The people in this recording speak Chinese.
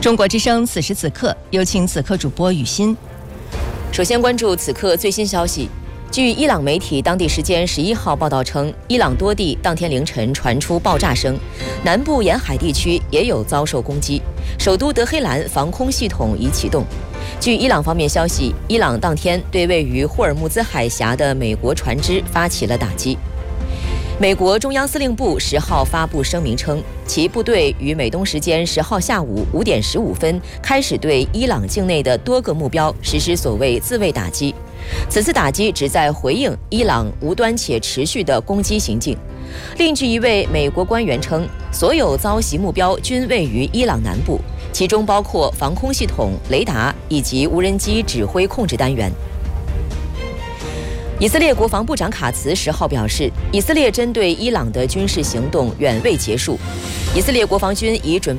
中国之声此时此刻，有请此刻主播雨欣。 首先关注此刻最新消息。据伊朗媒体当地时间11号报道称，伊朗多地当天凌晨传出爆炸声，南部沿海地区也有遭受攻击，首都德黑兰防空系统已启动。据伊朗方面消息，伊朗当天对位于霍尔木兹海峡的美国船只发起了打击。美国中央司令部10号发布声明称，其部队于美东时间10号下午5点15分开始对伊朗境内的多个目标实施所谓自卫打击。此次打击旨在回应伊朗无端且持续的攻击行径。另据一位美国官员称，所有遭袭目标均位于伊朗南部，其中包括防空系统、雷达以及无人机指挥控制单元。以色列国防部长卡茨10号表示，以色列针对伊朗的军事行动远未结束，以色列国防军已准备